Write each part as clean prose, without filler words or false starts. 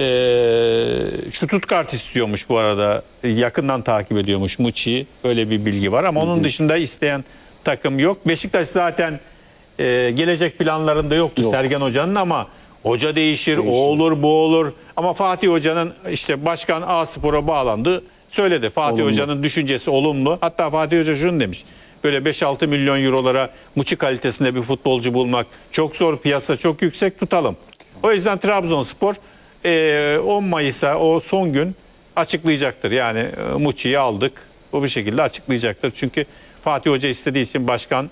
Stuttgart istiyormuş bu arada. Yakından takip ediyormuş Muçi'yi. Öyle bir bilgi var ama onun dışında isteyen takım yok. Beşiktaş zaten gelecek planlarında yoktu Sergen Hoca'nın ama hoca değişir, o olur, bu olur. Ama Fatih Hoca'nın işte başkan A-Spor'a bağlandı. Söyledi. Fatih Hoca'nın düşüncesi olumlu. Hatta Fatih Hoca şunu demiş. Böyle 5-6 milyon eurolara Muçi kalitesinde bir futbolcu bulmak çok zor. Piyasa çok yüksek, tutalım. O yüzden Trabzonspor 10 Mayıs'a o son gün açıklayacaktır. Yani Muçi'yi aldık. O bir şekilde açıklayacaktır. Çünkü Fatih Hoca istediği için başkan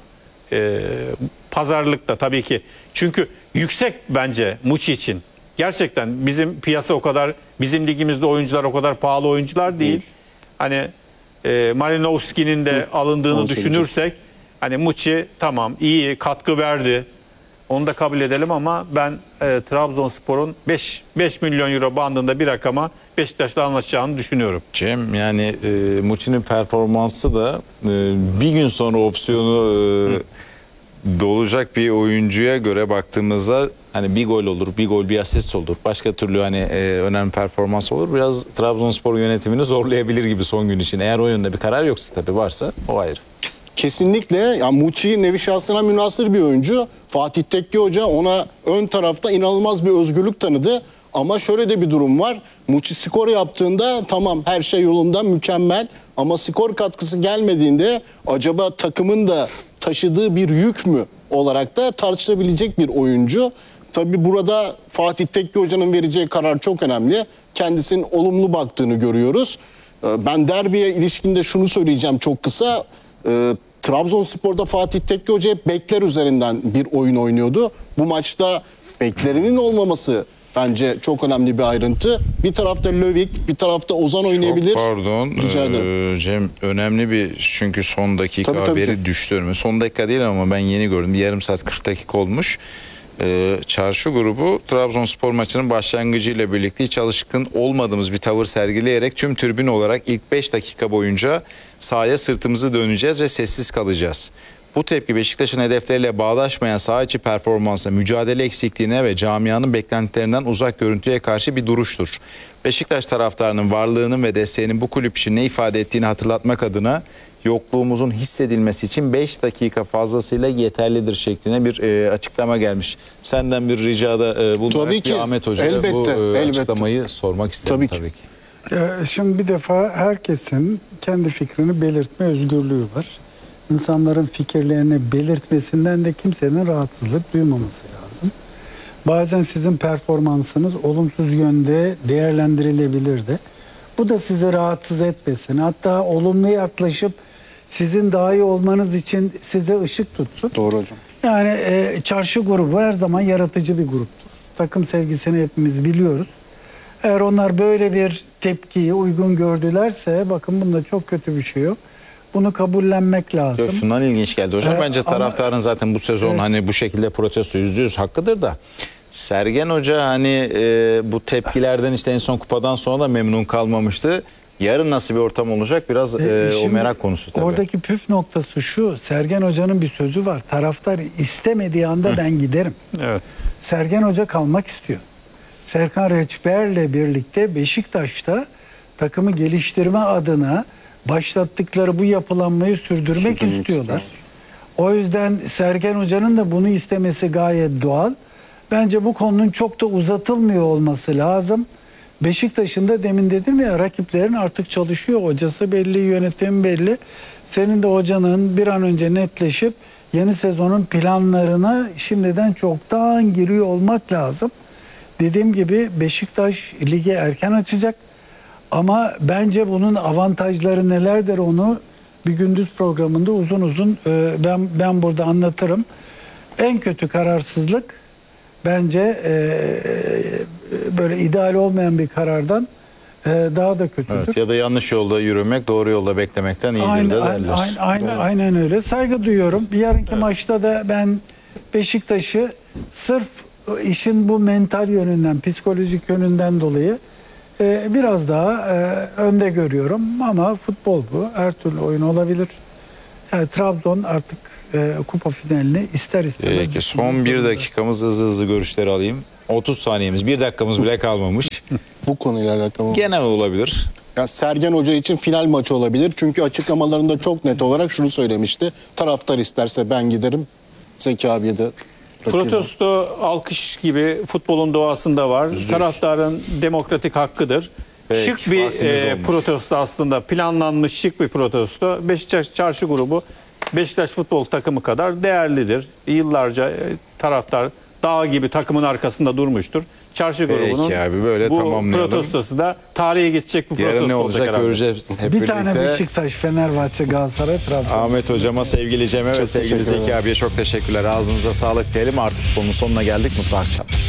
pazarlıkta tabii ki. Çünkü yüksek bence Muçi için. Gerçekten bizim piyasa o kadar, bizim ligimizde oyuncular o kadar pahalı oyuncular değil. Hani Malinovski'nin de alındığını düşünürsek hani Muçi tamam iyi katkı verdi. Onu da kabul edelim ama ben Trabzonspor'un 5 milyon euro bandında bir rakama Beşiktaş'la anlaşacağını düşünüyorum. Cem yani Muçi'nin performansı da bir gün sonra opsiyonu dolacak bir oyuncuya göre baktığımızda hani bir gol olur, bir gol bir asist olur. Başka türlü hani önemli performans olur. Biraz Trabzonspor yönetimini zorlayabilir gibi son gün için. Eğer o yönde bir karar yoksa tabii varsa o ayrı. Kesinlikle. Yani Muçi nevi şahsına münhasır bir oyuncu. Fatih Tekke Hoca ona ön tarafta inanılmaz bir özgürlük tanıdı. Ama şöyle de bir durum var. Muçi skor yaptığında tamam her şey yolunda mükemmel. Ama skor katkısı gelmediğinde acaba takımın da taşıdığı bir yük mü olarak da tartışılabilecek bir oyuncu. Tabii burada Fatih Tekke Hoca'nın vereceği karar çok önemli. Kendisinin olumlu baktığını görüyoruz. Ben derbiye ilişkinde şunu söyleyeceğim çok kısa. Trabzonspor'da Fatih Tekke Hoca hep bekler üzerinden bir oyun oynuyordu. Bu maçta beklerinin olmaması bence çok önemli bir ayrıntı. Bir tarafta Lövik, bir tarafta Ozan oynayabilir. Çok pardon Rica ederim. Cem önemli bir çünkü son dakika haberi düştü önüme. Son dakika değil ama ben yeni gördüm. Bir yarım saat 40 dakika olmuş. Çarşı grubu Trabzonspor maçının başlangıcıyla birlikte hiç alışkın olmadığımız bir tavır sergileyerek tüm tribün olarak ilk 5 dakika boyunca sahaya sırtımızı döneceğiz ve sessiz kalacağız. Bu tepki Beşiktaş'ın hedefleriyle bağdaşmayan saha içi performansa, mücadele eksikliğine ve camianın beklentilerinden uzak görüntüye karşı bir duruştur. Beşiktaş taraftarının varlığının ve desteğinin bu kulüp için ne ifade ettiğini hatırlatmak adına yokluğumuzun hissedilmesi için 5 dakika fazlasıyla yeterlidir şeklinde bir açıklama gelmiş. Senden bir ricada bulunarak bir Ahmet Hoca'ya bu açıklamayı sormak isterim tabii ki. Şimdi bir defa herkesin kendi fikrini belirtme özgürlüğü var. İnsanların fikirlerini belirtmesinden de kimsenin rahatsızlık duymaması lazım. Bazen sizin performansınız olumsuz yönde değerlendirilebilir de. Bu da sizi rahatsız etmesin. Hatta olumlu yaklaşıp sizin daha iyi olmanız için size ışık tutsun. Doğru hocam. Yani çarşı grubu her zaman yaratıcı bir gruptur. Takım sevgisini hepimiz biliyoruz. Eğer onlar böyle bir tepkiyi uygun gördülerse bakın bunda çok kötü bir şey yok. Bunu kabullenmek lazım. Yok, şundan ilginç geldi hocam. Bence taraftarın zaten bu sezon hani bu şekilde protesto %100 hakkıdır da. Sergen Hoca hani bu tepkilerden işte en son kupadan sonra da memnun kalmamıştı. Yarın nasıl bir ortam olacak biraz o merak konusu tabii. Oradaki püf noktası şu. Sergen Hoca'nın bir sözü var. Taraftar istemediği anda ben giderim. Evet. Sergen Hoca kalmak istiyor. Serkan Reçber'le birlikte Beşiktaş'ta takımı geliştirme adına başlattıkları bu yapılanmayı sürdürmek istiyorlar. O yüzden Sergen Hoca'nın da bunu istemesi gayet doğal. Bence bu konunun çok da uzatılmıyor olması lazım. Beşiktaş'ın da demin dedim ya rakiplerin artık çalışıyor. Hocası belli, yönetim belli. Senin de hocanın bir an önce netleşip yeni sezonun planlarına şimdiden çoktan giriyor olmak lazım. Dediğim gibi Beşiktaş lige erken açacak. Ama bence bunun avantajları nelerdir onu bir gündüz programında uzun uzun ben burada anlatırım. En kötü kararsızlık bence böyle ideal olmayan bir karardan daha da kötüdür. Evet, ya da yanlış yolda yürümek doğru yolda beklemekten iyidir de derler. Aynen öyle. Saygı duyuyorum. Bir yarınki maçta da ben Beşiktaş'ı sırf işin bu mental yönünden, psikolojik yönünden dolayı biraz daha önde görüyorum ama futbol bu. Her türlü oyun olabilir. Yani Trabzon artık kupa finalini ister istemez. Peki son bir dakikamız hızlı görüşleri alayım. 30 saniyemiz, bir dakikamız bile kalmamış. Bu konuyla alakalı. Genel olabilir. Ya Sergen Hoca için final maçı olabilir. Çünkü açıklamalarında çok net olarak şunu söylemişti. Taraftar isterse ben giderim. Zeki abiye de bırakıyorum. Protesto alkış gibi futbolun doğasında var. Taraftarın demokratik hakkıdır. Peki, Şık bir vaktimiz olmuş. protesto aslında. Planlanmış şık bir protesto. Beşiktaş Çarşı grubu Beşiktaş futbol takımı kadar değerlidir. Yıllarca taraftar dağ gibi takımın arkasında durmuştur. Çarşı Peki grubunun abi, böyle bu tamamlayalım. protestosu da tarihe geçecek bir Yarın protesto ne olacak olacak herhalde. göreceğiz hep Bir birlikte. tane Beşiktaş, Fenerbahçe, Galatasaray, Trabzon. Ahmet hocama, sevgili Cem'e ve sevgili teşekkür Zeki ederim. abiye çok teşekkürler. Ağzınıza sağlık diyelim. Artık konunun sonuna geldik. Mutlu akşamlar.